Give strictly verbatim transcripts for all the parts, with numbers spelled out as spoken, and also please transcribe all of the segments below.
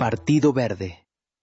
Partido Verde.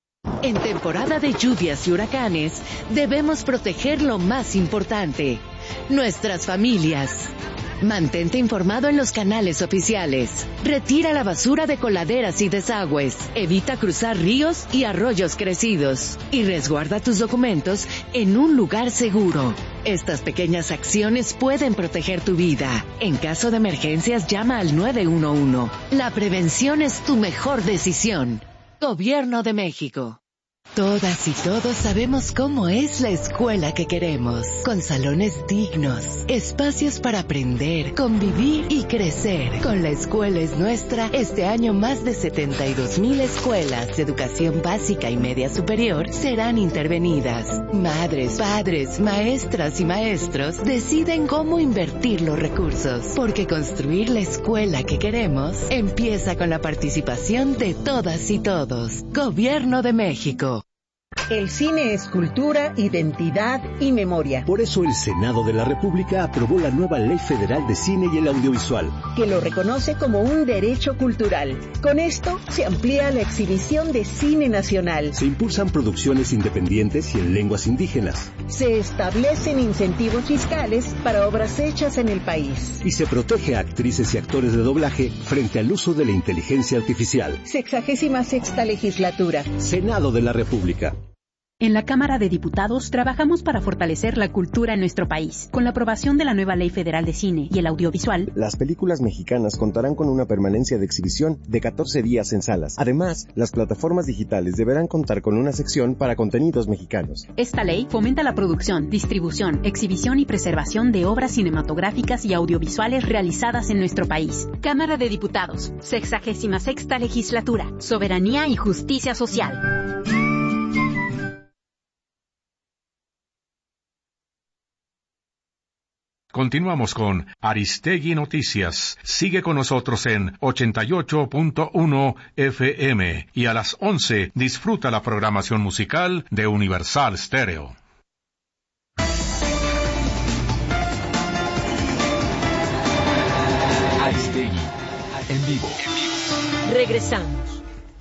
En temporada de lluvias y huracanes, debemos proteger lo más importante, nuestras familias. Mantente informado en los canales oficiales. Retira la basura de coladeras y desagües. Evita cruzar ríos y arroyos crecidos. Y resguarda tus documentos en un lugar seguro. Estas pequeñas acciones pueden proteger tu vida. En caso de emergencias, llama al nueve uno uno. La prevención es tu mejor decisión. Gobierno de México. Todas y todos sabemos cómo es la escuela que queremos, con salones dignos, espacios para aprender, convivir y crecer. Con La Escuela es Nuestra, este año más de setenta y dos mil escuelas de educación básica y media superior serán intervenidas. Madres, padres, maestras y maestros deciden cómo invertir los recursos, porque construir la escuela que queremos empieza con la participación de todas y todos. Gobierno de México. El cine es cultura, identidad y memoria. Por eso el Senado de la República aprobó la nueva Ley Federal de Cine y el Audiovisual, que lo reconoce como un derecho cultural. Con esto se amplía la exhibición de cine nacional. Se impulsan producciones independientes y en lenguas indígenas. Se establecen incentivos fiscales para obras hechas en el país. Y se protege a actrices y actores de doblaje frente al uso de la inteligencia artificial. Sexagésima sexta legislatura. Senado de la República. En la Cámara de Diputados trabajamos para fortalecer la cultura en nuestro país. Con la aprobación de la nueva Ley Federal de Cine y el Audiovisual, las películas mexicanas contarán con una permanencia de exhibición de catorce días en salas. Además, las plataformas digitales deberán contar con una sección para contenidos mexicanos. Esta ley fomenta la producción, distribución, exhibición y preservación de obras cinematográficas y audiovisuales realizadas en nuestro país. Cámara de Diputados, sexagésima sexta legislatura, soberanía y justicia social. Continuamos con Aristegui Noticias. Sigue con nosotros en ochenta y ocho punto uno F M y a las once disfruta la programación musical de Universal Stereo. Aristegui, en vivo. Regresamos.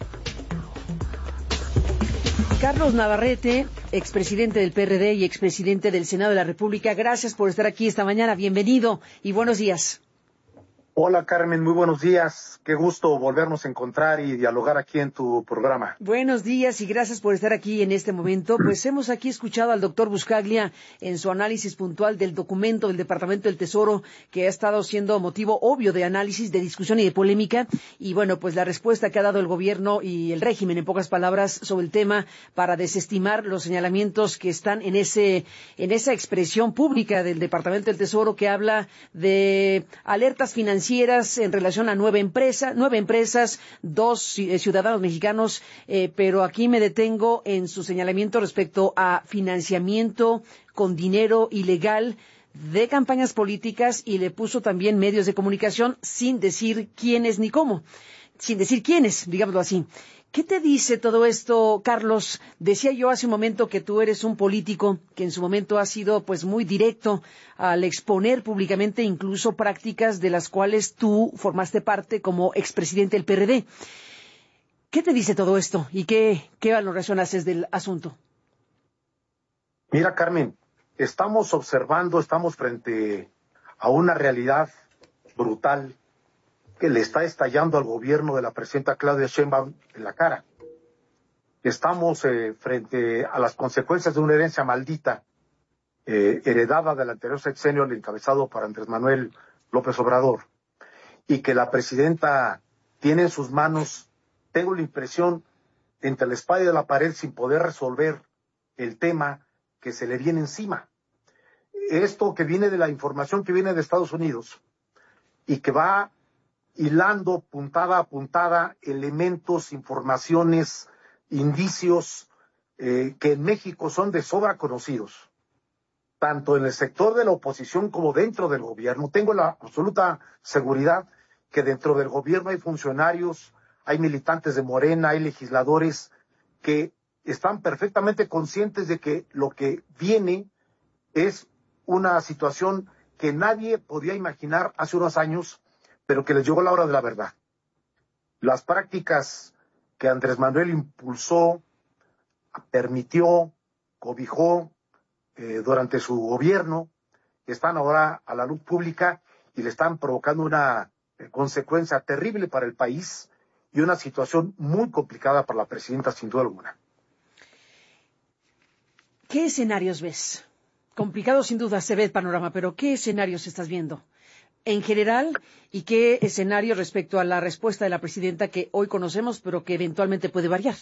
Carlos Navarrete, expresidente del P R D y expresidente del Senado de la República, gracias por estar aquí esta mañana. Bienvenido y buenos días. Hola Carmen, muy buenos días. Qué gusto volvernos a encontrar y dialogar aquí en tu programa. Buenos días y gracias por estar aquí en este momento. Pues hemos aquí escuchado al doctor Buscaglia en su análisis puntual del documento del Departamento del Tesoro, que ha estado siendo motivo obvio de análisis, de discusión y de polémica. Y bueno, pues la respuesta que ha dado el gobierno y el régimen, en pocas palabras, sobre el tema para desestimar los señalamientos que están en ese en esa expresión pública del Departamento del Tesoro que habla de alertas financieras en relación a nueve empresas, nueve empresas, dos ciudadanos mexicanos, eh, pero aquí me detengo en su señalamiento respecto a financiamiento con dinero ilegal de campañas políticas y le puso también medios de comunicación sin decir quiénes ni cómo, sin decir quiénes, digámoslo así. ¿Qué te dice todo esto, Carlos? Decía yo hace un momento que tú eres un político que en su momento ha sido pues muy directo al exponer públicamente incluso prácticas de las cuales tú formaste parte como expresidente del P R D. ¿Qué te dice todo esto y qué, qué valoración haces del asunto? Mira, Carmen, estamos observando, estamos frente a una realidad brutal que le está estallando al gobierno de la presidenta Claudia Sheinbaum en la cara. Estamos eh, frente a las consecuencias de una herencia maldita eh, heredada del anterior sexenio encabezado por Andrés Manuel López Obrador, y que la presidenta tiene en sus manos, tengo la impresión, entre la espada y la pared sin poder resolver el tema que se le viene encima. Esto que viene de la información que viene de Estados Unidos y que va hilando puntada a puntada elementos, informaciones, indicios eh, que en México son de sobra conocidos, tanto en el sector de la oposición como dentro del gobierno. Tengo la absoluta seguridad que dentro del gobierno hay funcionarios, hay militantes de Morena, hay legisladores que están perfectamente conscientes de que lo que viene es una situación que nadie podía imaginar hace unos años, pero que les llegó la hora de la verdad. Las prácticas que Andrés Manuel impulsó, permitió, cobijó eh, durante su gobierno, están ahora a la luz pública y le están provocando una eh, consecuencia terrible para el país y una situación muy complicada para la presidenta, sin duda alguna. ¿Qué escenarios ves? Complicado sin duda se ve el panorama, pero ¿qué escenarios estás viendo en general y qué escenario respecto a la respuesta de la presidenta que hoy conocemos, pero que eventualmente puede variar?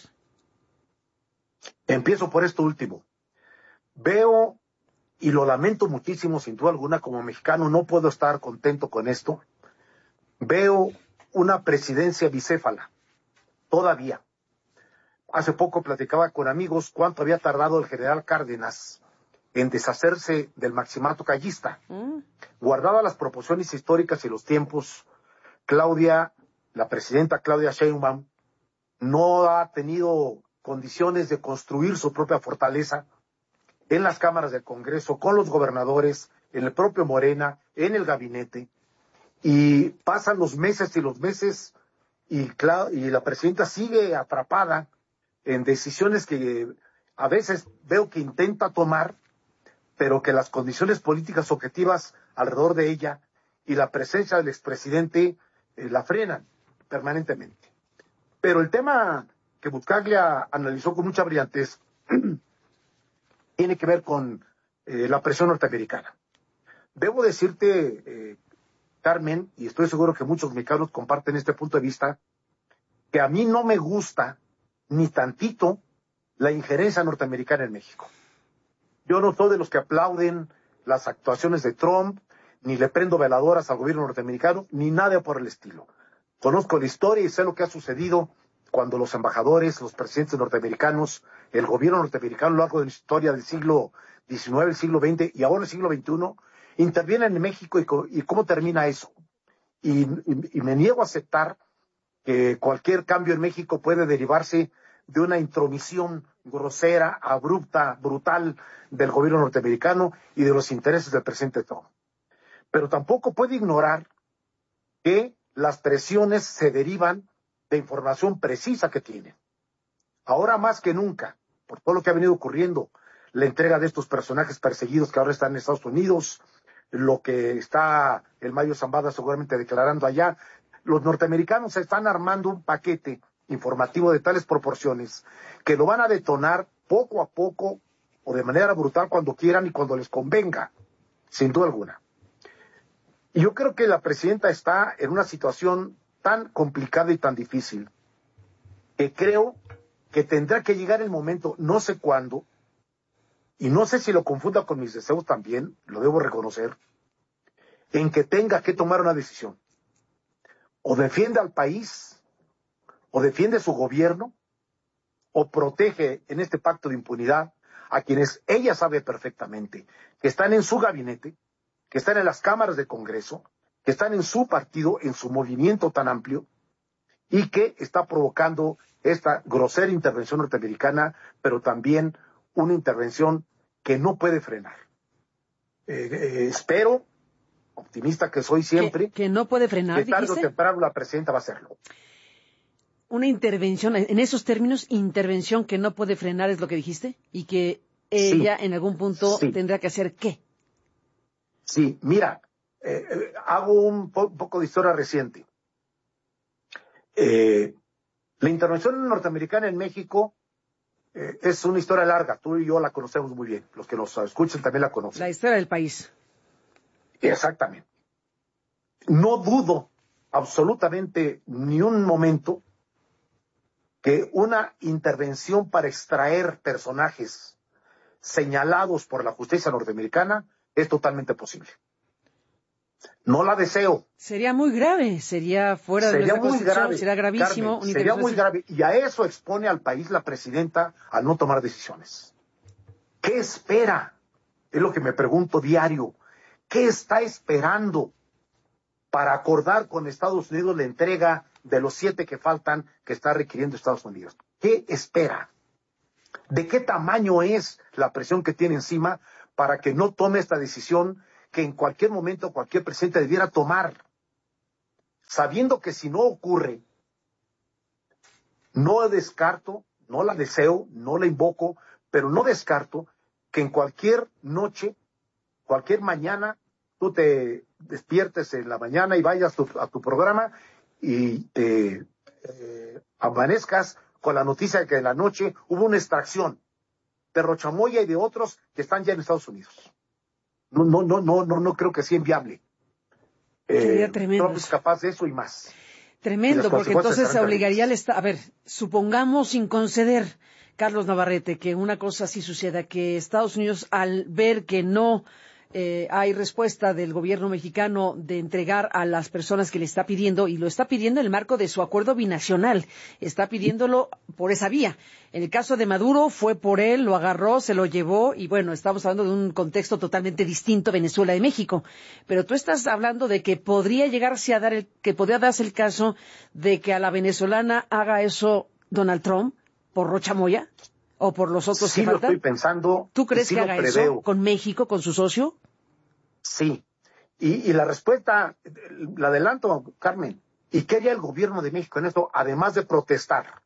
Empiezo por esto último. Veo, y lo lamento muchísimo, sin duda alguna, como mexicano no puedo estar contento con esto, veo una presidencia bicéfala, todavía. Hace poco platicaba con amigos cuánto había tardado el general Cárdenas en deshacerse del maximato callista. Mm. Guardadas las proporciones históricas y los tiempos, Claudia, la presidenta Claudia Sheinbaum, no ha tenido condiciones de construir su propia fortaleza en las cámaras del Congreso, con los gobernadores, en el propio Morena, en el gabinete, y pasan los meses y los meses, y, y la presidenta sigue atrapada en decisiones que a veces veo que intenta tomar, pero que las condiciones políticas objetivas alrededor de ella y la presencia del expresidente eh, la frenan permanentemente. Pero el tema que Buscaglia analizó con mucha brillantez tiene que ver con eh, la presión norteamericana. Debo decirte, eh, Carmen, y estoy seguro que muchos mexicanos comparten este punto de vista, que a mí no me gusta ni tantito la injerencia norteamericana en México. Yo no soy de los que aplauden las actuaciones de Trump, ni le prendo veladoras al gobierno norteamericano, ni nada por el estilo. Conozco la historia y sé lo que ha sucedido cuando los embajadores, los presidentes norteamericanos, el gobierno norteamericano a lo largo de la historia del siglo diecinueve, el siglo veinte y ahora el siglo veintiuno, intervienen en México y, y cómo termina eso. Y, y, y me niego a aceptar que cualquier cambio en México puede derivarse de una intromisión grosera, abrupta, brutal del gobierno norteamericano y de los intereses del presidente Trump. Pero tampoco puede ignorar que las presiones se derivan de información precisa que tienen. Ahora más que nunca, por todo lo que ha venido ocurriendo, la entrega de estos personajes perseguidos que ahora están en Estados Unidos, lo que está el Mayo Zambada seguramente declarando allá, los norteamericanos están armando un paquete informativo de tales proporciones que lo van a detonar poco a poco o de manera brutal cuando quieran y cuando les convenga, sin duda alguna. Y yo creo que la presidenta está en una situación tan complicada y tan difícil que creo que tendrá que llegar el momento, no sé cuándo, y no sé si lo confunda con mis deseos también, lo debo reconocer, en que tenga que tomar una decisión. O defiende al país, o defiende su gobierno, o protege en este pacto de impunidad a quienes ella sabe perfectamente que están en su gabinete, que están en las cámaras de Congreso, que están en su partido, en su movimiento tan amplio, y que está provocando esta grosera intervención norteamericana, pero también una intervención que no puede frenar. Eh, eh, espero, optimista que soy siempre, que, que no puede frenar, que tarde ¿dijiste? o temprano la presidenta va a hacerlo. Una intervención, en esos términos, intervención que no puede frenar es lo que dijiste, y que ella sí, en algún punto sí. tendrá que hacer ¿qué? Sí, mira, eh, eh, hago un, po- un poco de historia reciente. Eh, la intervención norteamericana en México eh, es una historia larga, tú y yo la conocemos muy bien, los que nos escuchan también la conocen. La historia del país. Exactamente. No dudo absolutamente ni un momento que una intervención para extraer personajes señalados por la justicia norteamericana es totalmente posible. No la deseo. Sería muy grave, sería fuera de sería nuestra muy constitución, grave, sería gravísimo. Carmen, sería muy grave y a eso expone al país la presidenta al no tomar decisiones. ¿Qué espera? Es lo que me pregunto diario. ¿Qué está esperando para acordar con Estados Unidos la entrega de los siete que faltan que está requiriendo Estados Unidos? ¿Qué espera? ¿De qué tamaño es la presión que tiene encima para que no tome esta decisión que en cualquier momento cualquier presidente debiera tomar? Sabiendo que si no ocurre, No descarto, no la deseo, no la invoco, pero no descarto que en cualquier noche, cualquier mañana, tú te despiertes en la mañana y vayas tu, a tu programa y te eh, amanezcas con la noticia de que en la noche hubo una extracción de Rochamoya y de otros que están ya en Estados Unidos. No, no, no, no, no, no creo que sea inviable. Sería Eh, tremendo. Trump es capaz de eso y más. Tremendo, y porque entonces obligaría al Estado. A ver, supongamos sin conceder, Carlos Navarrete, que una cosa así suceda, que Estados Unidos, al ver que no eh, hay respuesta del gobierno mexicano de entregar a las personas que le está pidiendo, y lo está pidiendo en el marco de su acuerdo binacional, está pidiéndolo por esa vía. En el caso de Maduro fue por él, lo agarró, se lo llevó, y bueno, estamos hablando de un contexto totalmente distinto, Venezuela de México. Pero tú estás hablando de que podría llegarse a dar, el, que podría darse el caso de que a la venezolana haga eso Donald Trump por Rocha Moya o por los otros sí que faltan. Sí lo estoy pensando. ¿Tú crees sí que lo haga preveo. eso con México, con su socio? Sí. Y, y la respuesta, la adelanto, Carmen. ¿Y qué haría el gobierno de México en esto, además de protestar?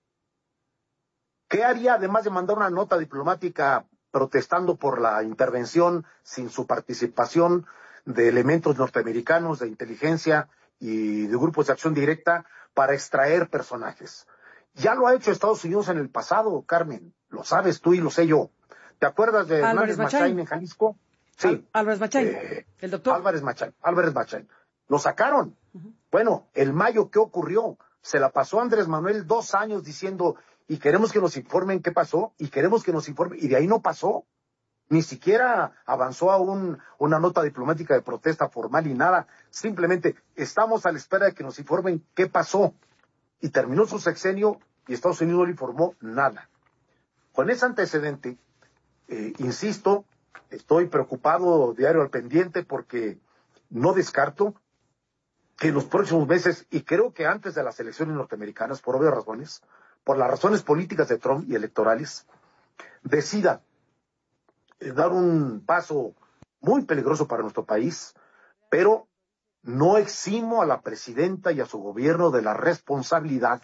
¿Qué haría además de mandar una nota diplomática protestando por la intervención sin su participación de elementos norteamericanos, de inteligencia y de grupos de acción directa para extraer personajes? Ya lo ha hecho Estados Unidos en el pasado, Carmen. Lo sabes tú y lo sé yo. ¿Te acuerdas de Álvarez Hernández Machain en Jalisco? Sí. Al Álvarez Machain, eh, el doctor. Álvarez Machain, Álvarez Machain. Lo sacaron. Uh-huh. Bueno, el mayo, ¿qué ocurrió? Se la pasó Andrés Manuel dos años diciendo, y queremos que nos informen qué pasó, y queremos que nos informen, y de ahí no pasó. Ni siquiera avanzó a un, una nota diplomática de protesta formal y nada. Simplemente estamos a la espera de que nos informen qué pasó. Y terminó su sexenio y Estados Unidos no le informó nada. Con ese antecedente, eh, insisto, estoy preocupado diario al pendiente porque no descarto que en los próximos meses, y creo que antes de las elecciones norteamericanas, por obvias razones, por las razones políticas de Trump y electorales, decida eh, dar un paso muy peligroso para nuestro país, pero no eximo a la presidenta y a su gobierno de la responsabilidad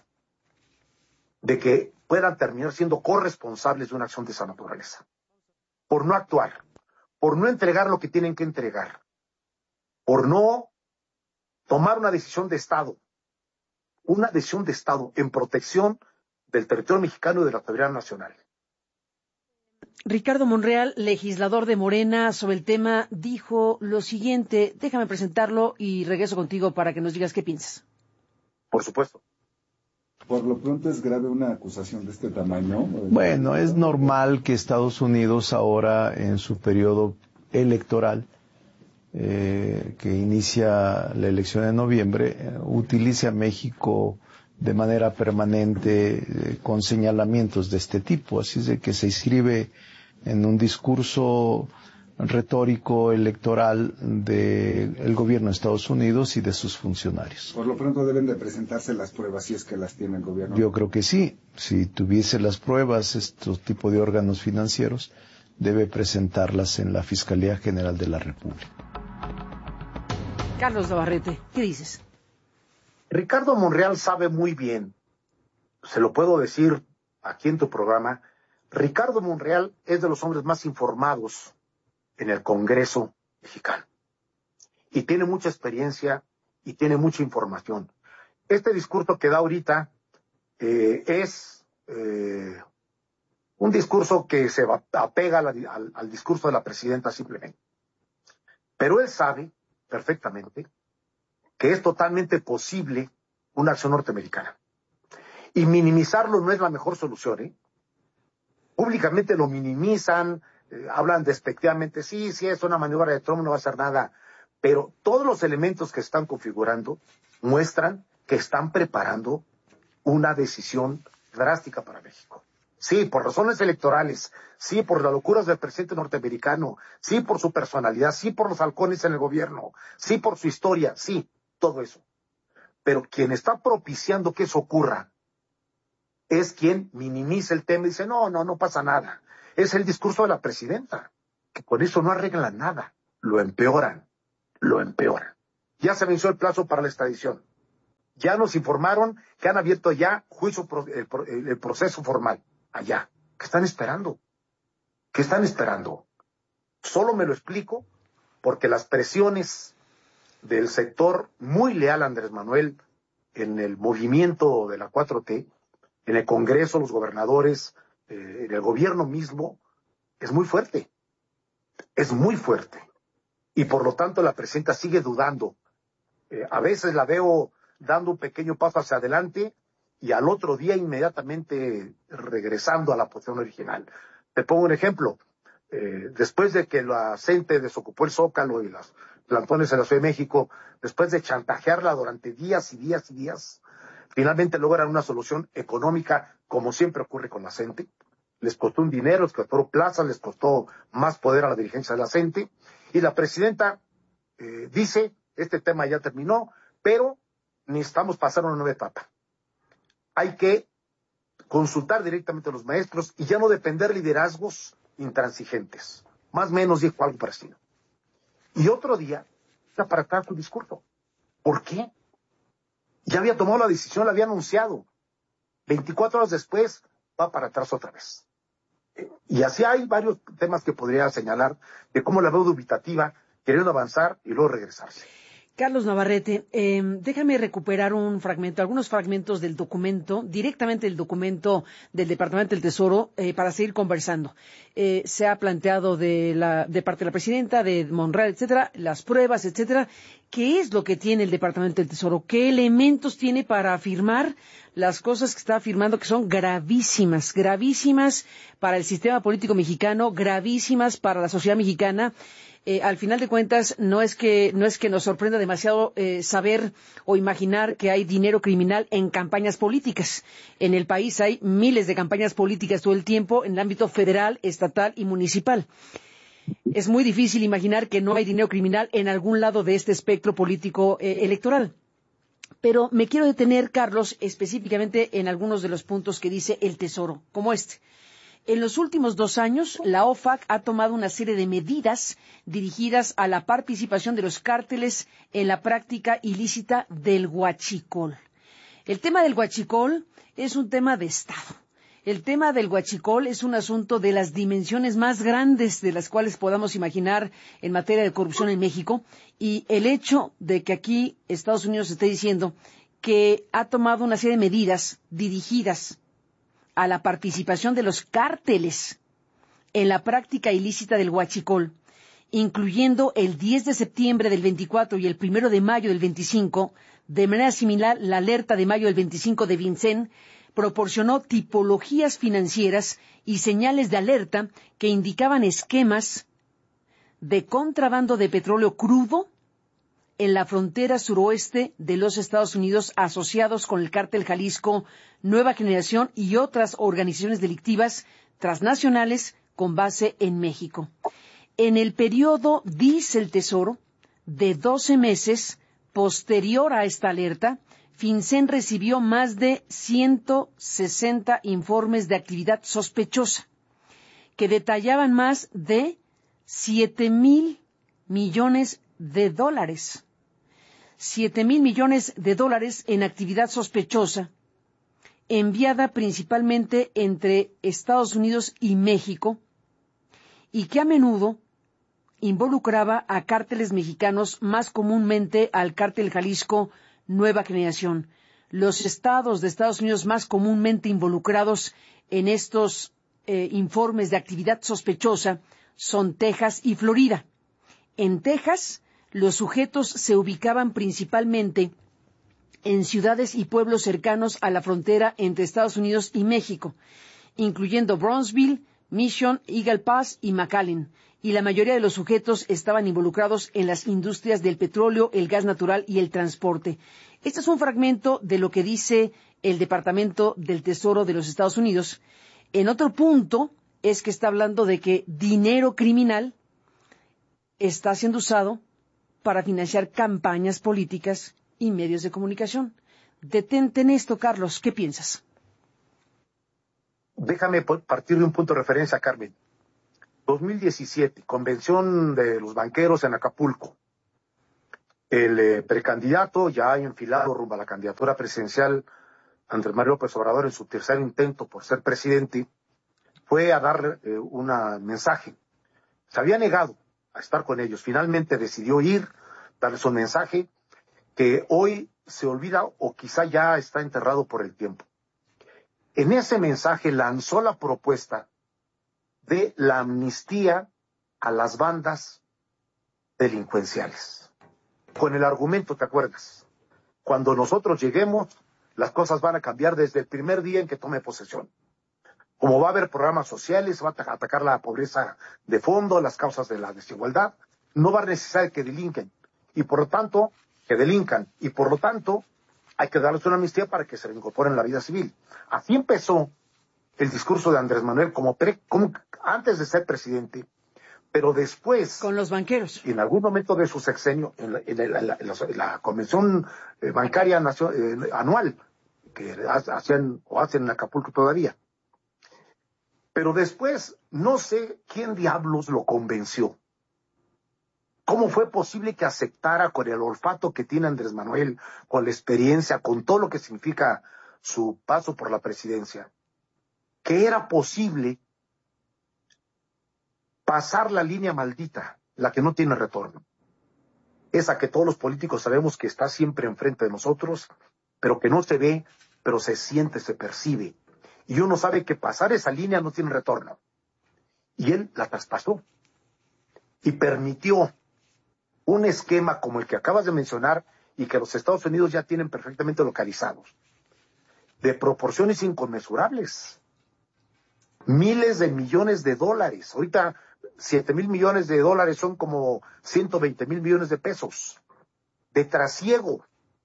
de que puedan terminar siendo corresponsables de una acción de esa naturaleza. Por no actuar, por no entregar lo que tienen que entregar, por no tomar una decisión de Estado, una decisión de Estado en protección del territorio mexicano y de la soberanía nacional. Ricardo Monreal, legislador de Morena, sobre el tema, dijo lo siguiente. Déjame presentarlo y regreso contigo para que nos digas qué piensas. Por supuesto. Por lo pronto, ¿es grave una acusación de este tamaño? Bueno, es normal que Estados Unidos ahora, en su periodo electoral, eh, que inicia la elección en noviembre, eh, utilice a México de manera permanente eh, con señalamientos de este tipo. Así es de que se inscribe en un discurso retórico electoral del gobierno de Estados Unidos y de sus funcionarios. Por lo pronto deben de presentarse las pruebas si es que las tiene el gobierno. Yo creo que sí. Si tuviese las pruebas, este tipo de órganos financieros, debe presentarlas en la Fiscalía General de la República. Carlos Navarrete, ¿qué dices? Ricardo Monreal sabe muy bien, se lo puedo decir aquí en tu programa, Ricardo Monreal es de los hombres más informados en el Congreso mexicano. Y tiene mucha experiencia y tiene mucha información. Este discurso que da ahorita eh, es eh, un discurso que se va, apega al, al, al discurso de la presidenta simplemente. Pero él sabe perfectamente que es totalmente posible una acción norteamericana. Y minimizarlo no es la mejor solución, ¿eh? Públicamente lo minimizan, eh, hablan despectivamente, sí, sí, es una maniobra de Trump, no va a hacer nada. Pero todos los elementos que están configurando muestran que están preparando una decisión drástica para México. Sí, por razones electorales, sí, por las locuras del presidente norteamericano, sí, por su personalidad, sí, por los halcones en el gobierno, sí, por su historia, sí, todo eso. Pero quien está propiciando que eso ocurra es quien minimiza el tema y dice, no, no, no pasa nada. Es el discurso de la presidenta, que con eso no arreglan nada, lo empeoran, lo empeoran. Ya se venció el plazo para la extradición. Ya nos informaron que han abierto ya juicio, el, el proceso formal, allá. ¿Qué están esperando? ¿Qué están esperando? Solo me lo explico porque las presiones del sector muy leal a Andrés Manuel en el movimiento de la cuatro T, en el Congreso, los gobernadores, eh, en el gobierno mismo, es muy fuerte. Es muy fuerte. Y por lo tanto la presidenta sigue dudando. Eh, a veces la veo dando un pequeño paso hacia adelante y al otro día inmediatamente regresando a la posición original. Te pongo un ejemplo. Eh, después de que la CENTE desocupó el Zócalo y los plantones en la Ciudad de México, después de chantajearla durante días y días y días, finalmente logran una solución económica, como siempre ocurre con la CENTE. Les costó un dinero, les costó plazas, les costó más poder a la dirigencia de la CENTE. Y la presidenta eh, dice, este tema ya terminó, pero necesitamos pasar a una nueva etapa. Hay que consultar directamente a los maestros y ya no depender de liderazgos intransigentes. Más o menos dijo algo parecido. Y otro día, está para atrás su discurso. ¿Por qué? Ya había tomado la decisión, la había anunciado. veinticuatro horas después, va para atrás otra vez. Y así hay varios temas que podría señalar de cómo la veo dubitativa, queriendo avanzar y luego regresarse. Carlos Navarrete, eh, déjame recuperar un fragmento, algunos fragmentos del documento, directamente del documento del Departamento del Tesoro, eh, para seguir conversando. Eh, se ha planteado de, la, de parte de la presidenta, de Monreal, etcétera, las pruebas, etcétera. ¿Qué es lo que tiene el Departamento del Tesoro? ¿Qué elementos tiene para afirmar las cosas que está afirmando que son gravísimas, gravísimas para el sistema político mexicano, gravísimas para la sociedad mexicana? Eh, al final de cuentas, no es que no es que nos sorprenda demasiado eh, saber o imaginar que hay dinero criminal en campañas políticas. En el país hay miles de campañas políticas todo el tiempo en el ámbito federal, estatal y municipal. Es muy difícil imaginar que no hay dinero criminal en algún lado de este espectro político eh, electoral. Pero me quiero detener, Carlos, específicamente en algunos de los puntos que dice el Tesoro, como este. En los últimos dos años, la O F A C ha tomado una serie de medidas dirigidas a la participación de los cárteles en la práctica ilícita del huachicol. El tema del huachicol es un tema de Estado. El tema del huachicol es un asunto de las dimensiones más grandes de las cuales podamos imaginar en materia de corrupción en México. Y el hecho de que aquí Estados Unidos esté diciendo que ha tomado una serie de medidas dirigidas a la participación de los cárteles en la práctica ilícita del huachicol, incluyendo el diez de septiembre del veinticuatro y el primero de mayo del veinticinco, de manera similar, la alerta de mayo del veinticinco de Vincent proporcionó tipologías financieras y señales de alerta que indicaban esquemas de contrabando de petróleo crudo en la frontera suroeste de los Estados Unidos asociados con el cártel Jalisco Nueva Generación y otras organizaciones delictivas transnacionales con base en México. En el periodo, dice el Tesoro, de doce meses posterior a esta alerta, FinCEN recibió más de ciento sesenta informes de actividad sospechosa que detallaban más de siete mil millones de dólares. Siete mil millones de dólares en actividad sospechosa, enviada principalmente entre Estados Unidos y México, y que a menudo involucraba a cárteles mexicanos, más comúnmente al cártel Jalisco Nueva Generación. Los estados de Estados Unidos más comúnmente involucrados en estos eh, informes de actividad sospechosa son Texas y Florida. En Texas, los sujetos se ubicaban principalmente en ciudades y pueblos cercanos a la frontera entre Estados Unidos y México, incluyendo Brownsville, Mission, Eagle Pass y McAllen, y la mayoría de los sujetos estaban involucrados en las industrias del petróleo, el gas natural y el transporte. Este es un fragmento de lo que dice el Departamento del Tesoro de los Estados Unidos. En otro punto es que está hablando de que dinero criminal está siendo usado para financiar campañas políticas y medios de comunicación. Detente en esto, Carlos. ¿Qué piensas? Déjame partir de un punto de referencia, Carmen. dos mil diecisiete, convención de los banqueros en Acapulco. El eh, precandidato ya enfilado rumbo a la candidatura presidencial, Andrés Manuel López Obrador, en su tercer intento por ser presidente, fue a dar eh, un mensaje. Se había negado a estar con ellos. Finalmente decidió ir, darles un mensaje que hoy se olvida o quizá ya está enterrado por el tiempo. En ese mensaje lanzó la propuesta de la amnistía a las bandas delincuenciales. Con el argumento, ¿te acuerdas? Cuando nosotros lleguemos, las cosas van a cambiar desde el primer día en que tome posesión. Como va a haber programas sociales, va a atacar la pobreza de fondo, las causas de la desigualdad, no va a necesitar que delinquen. Y por lo tanto, que delincan. Y por lo tanto, hay que darles una amnistía para que se reincorporen en la vida civil. Así empezó el discurso de Andrés Manuel como, pre, como antes de ser presidente, pero después... Con los banqueros. En algún momento de su sexenio, en la, en la, en la, en la, en la convención bancaria nacional, eh, anual, que hacen o hacen en Acapulco todavía. Pero después, no sé quién diablos lo convenció. ¿Cómo fue posible que aceptara, con el olfato que tiene Andrés Manuel, con la experiencia, con todo lo que significa su paso por la presidencia, que era posible pasar la línea maldita, la que no tiene retorno? Esa que todos los políticos sabemos que está siempre enfrente de nosotros, pero que no se ve, pero se siente, se percibe. Y uno sabe que pasar esa línea no tiene retorno. Y él la traspasó. Y permitió un esquema como el que acabas de mencionar y que los Estados Unidos ya tienen perfectamente localizados, de proporciones inconmensurables. Miles de millones de dólares. Ahorita siete mil millones de dólares son como ciento veinte mil millones de pesos. De trasiego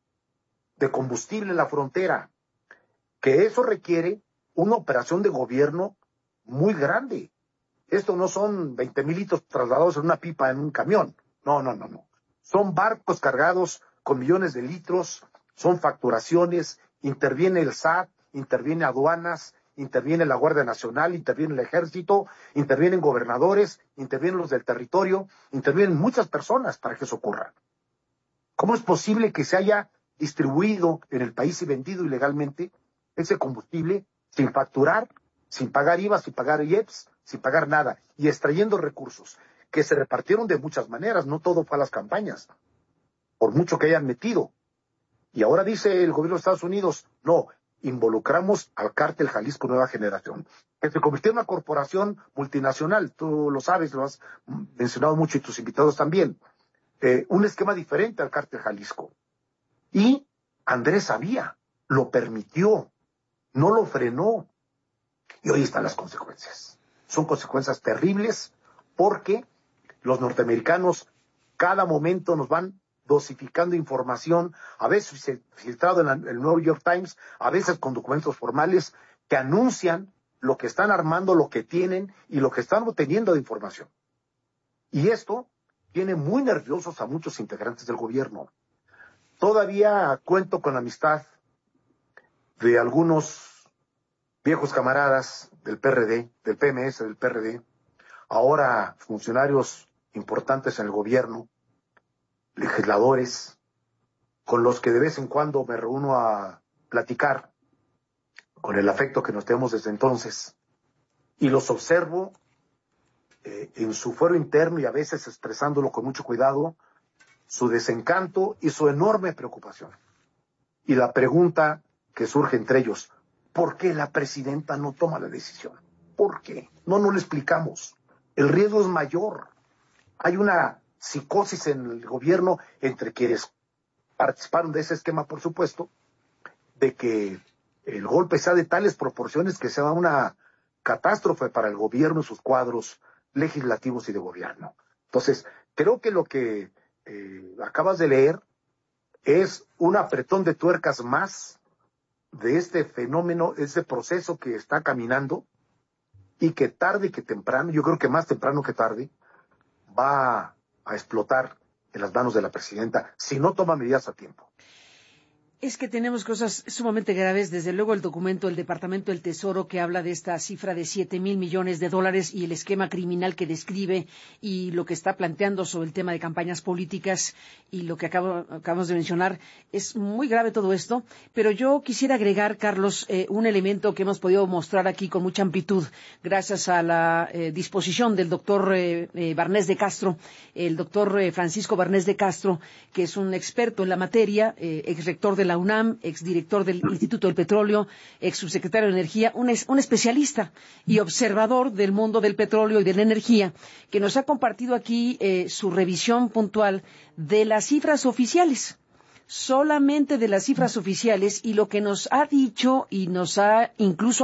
de combustible en la frontera. Que eso requiere una operación de gobierno muy grande. Esto no son veinte mil litros trasladados en una pipa en un camión. No, no, no, no. Son barcos cargados con millones de litros, son facturaciones, interviene el S A T, interviene aduanas, interviene la Guardia Nacional, interviene el Ejército, intervienen gobernadores, intervienen los del territorio, intervienen muchas personas para que eso ocurra. ¿Cómo es posible que se haya distribuido en el país y vendido ilegalmente ese combustible sin facturar, sin pagar I V A, sin pagar I E P S, sin pagar nada, y extrayendo recursos que se repartieron de muchas maneras? No todo fue a las campañas, por mucho que hayan metido. Y ahora dice el gobierno de Estados Unidos, no, involucramos al cártel Jalisco Nueva Generación, que se convirtió en una corporación multinacional. Tú lo sabes, lo has mencionado mucho y tus invitados también. Eh, un esquema diferente al cártel Jalisco. Y Andrés sabía, lo permitió, no lo frenó. Y hoy están las consecuencias. Son consecuencias terribles porque los norteamericanos cada momento nos van dosificando información, a veces filtrado en el New York Times, a veces con documentos formales que anuncian lo que están armando, lo que tienen y lo que están obteniendo de información. Y esto tiene muy nerviosos a muchos integrantes del gobierno. Todavía cuento con la amistad de algunos viejos camaradas del P R D, del P M S, del P R D, ahora funcionarios importantes en el gobierno, legisladores, con los que de vez en cuando me reúno a platicar, con el afecto que nos tenemos desde entonces, y los observo eh, en su fuero interno y a veces expresándolo con mucho cuidado, su desencanto y su enorme preocupación. Y la pregunta que surge entre ellos, ¿por qué la presidenta no toma la decisión? ¿Por qué? No, no lo explicamos. El riesgo es mayor. Hay una psicosis en el gobierno entre quienes participaron de ese esquema, por supuesto, de que el golpe sea de tales proporciones que sea una catástrofe para el gobierno y sus cuadros legislativos y de gobierno. Entonces, creo que lo que eh, acabas de leer es un apretón de tuercas más de este fenómeno, este proceso que está caminando y que tarde que temprano, yo creo que más temprano que tarde, va a explotar en las manos de la presidenta si no toma medidas a tiempo. Es que tenemos cosas sumamente graves. Desde luego el documento del Departamento del Tesoro que habla de esta cifra de siete mil millones de dólares y el esquema criminal que describe y lo que está planteando sobre el tema de campañas políticas y lo que acabo, acabamos de mencionar. Es muy grave todo esto, pero yo quisiera agregar, Carlos, eh, un elemento que hemos podido mostrar aquí con mucha amplitud gracias a la eh, disposición del doctor eh, eh, Barnés de Castro, el doctor eh, Francisco Barnés de Castro, que es un experto en la materia, eh, ex rector de la UNAM, exdirector del Instituto del Petróleo, ex subsecretario de Energía, un, es, un especialista y observador del mundo del petróleo y de la energía, que nos ha compartido aquí eh, su revisión puntual de las cifras oficiales, solamente de las cifras oficiales, y lo que nos ha dicho y nos ha incluso